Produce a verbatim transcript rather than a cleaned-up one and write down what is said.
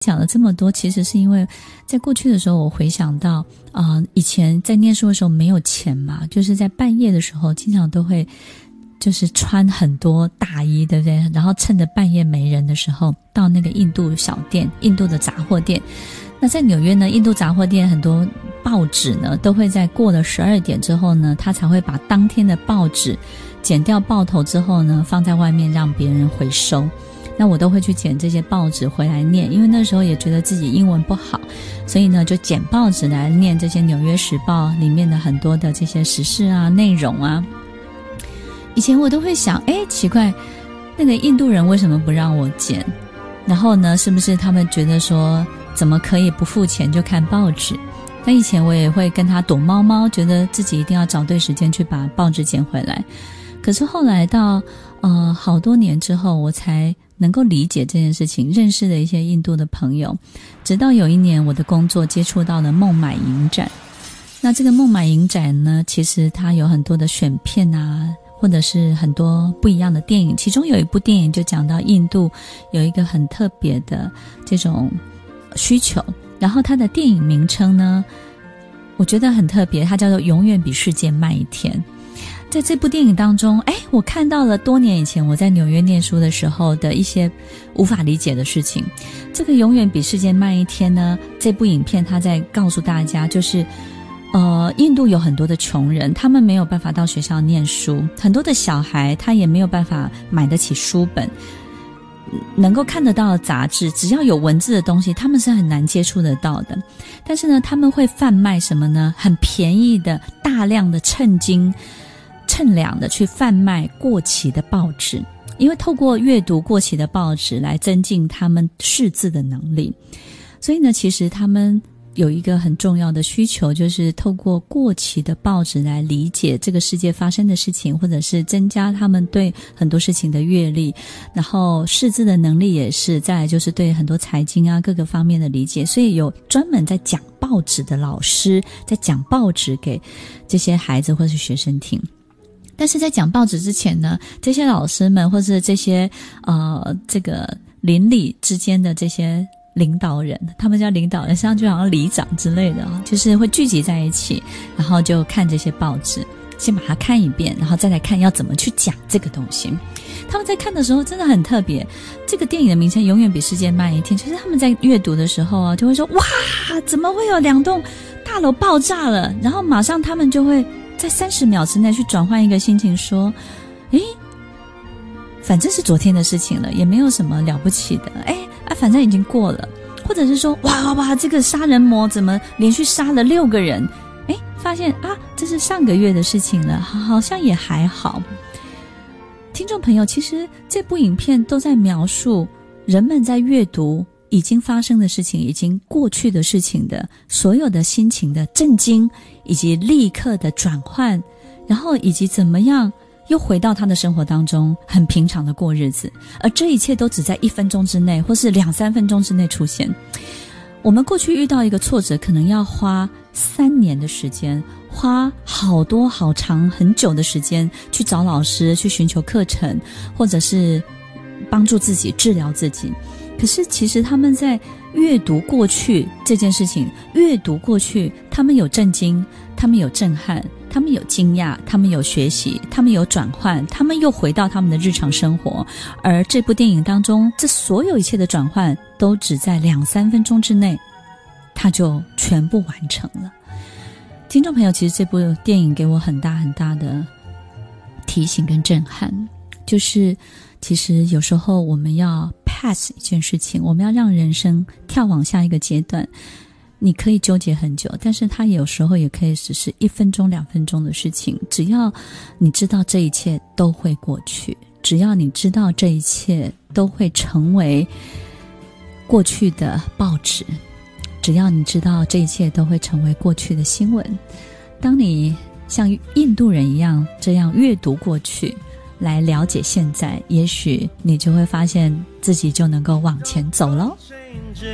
讲了这么多，其实是因为在过去的时候我回想到呃，以前在念书的时候没有钱嘛，就是在半夜的时候经常都会就是穿很多大衣，对不对？然后趁着半夜没人的时候到那个印度小店，印度的杂货店。那在纽约呢，印度杂货店很多报纸呢都会在过了十二点之后呢，他才会把当天的报纸剪掉报头之后呢放在外面让别人回收。那我都会去捡这些报纸回来念，因为那时候也觉得自己英文不好，所以呢就捡报纸来念这些纽约时报里面的很多的这些时事啊内容啊。以前我都会想，诶，奇怪，那个印度人为什么不让我捡？然后呢是不是他们觉得说怎么可以不付钱就看报纸？但以前我也会跟他躲猫猫，觉得自己一定要找对时间去把报纸捡回来。可是后来到呃好多年之后，我才能够理解这件事情，认识了一些印度的朋友。直到有一年我的工作接触到了孟买影展。那这个孟买影展呢，其实它有很多的选片啊，或者是很多不一样的电影，其中有一部电影就讲到印度有一个很特别的这种需求，然后它的电影名称呢我觉得很特别，它叫做永远比世界慢一天。在这部电影当中，诶，我看到了多年以前我在纽约念书的时候的一些无法理解的事情。这个永远比世界慢一天呢，这部影片它在告诉大家，就是呃，印度有很多的穷人，他们没有办法到学校念书，很多的小孩他也没有办法买得起书本，能够看得到的杂志，只要有文字的东西他们是很难接触得到的。但是呢他们会贩卖什么呢？很便宜的大量的称斤称两的去贩卖过期的报纸，因为透过阅读过期的报纸来增进他们识字的能力。所以呢其实他们有一个很重要的需求，就是透过过期的报纸来理解这个世界发生的事情，或者是增加他们对很多事情的阅历，然后识字的能力也是，再来就是对很多财经啊各个方面的理解。所以有专门在讲报纸的老师在讲报纸给这些孩子或是学生听。但是在讲报纸之前呢，这些老师们或是这些呃这个邻里之间的这些领导人，他们叫领导人，实际上就好像里长之类的，就是会聚集在一起，然后就看这些报纸，先把它看一遍，然后再来看要怎么去讲这个东西。他们在看的时候真的很特别，这个电影的名称永远比世界慢一天，就是他们在阅读的时候啊，就会说哇怎么会有两栋大楼爆炸了，然后马上他们就会在三十秒之内去转换一个心情，说诶反正是昨天的事情了，也没有什么了不起的，诶啊反正已经过了。或者是说哇哇哇这个杀人魔怎么连续杀了六个人，诶发现啊这是上个月的事情了，好像也还好。听众朋友，其实这部影片都在描述人们在阅读已经发生的事情，已经过去的事情的所有的心情的震惊，以及立刻的转换，然后以及怎么样又回到他的生活当中很平常的过日子，而这一切都只在一分钟之内或是两三分钟之内出现。我们过去遇到一个挫折可能要花三年的时间，花好多好长很久的时间去找老师，去寻求课程，或者是帮助自己治疗自己。可是其实他们在阅读过去这件事情，阅读过去他们有震惊，他们有震撼，他们有惊讶，他们有学习，他们有转换，他们又回到他们的日常生活。而这部电影当中，这所有一切的转换都只在两三分钟之内，它就全部完成了。听众朋友，其实这部电影给我很大很大的提醒跟震撼，就是其实有时候我们要 pass 一件事情，我们要让人生跳往下一个阶段，你可以纠结很久，但是它有时候也可以只是一分钟两分钟的事情。只要你知道这一切都会过去，只要你知道这一切都会成为过去的报纸，只要你知道这一切都会成为过去的新闻，当你像印度人一样这样阅读过去来了解现在，也许你就会发现自己就能够往前走咯。